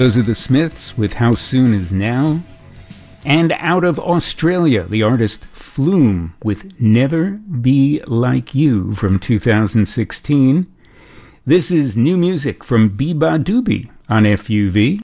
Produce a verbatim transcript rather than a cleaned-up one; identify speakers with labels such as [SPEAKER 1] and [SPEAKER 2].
[SPEAKER 1] Those are the Smiths with How Soon Is Now. And out of Australia, the artist Flume with Never Be Like You from two thousand sixteen. This is new music from Biba Doobie on F U V.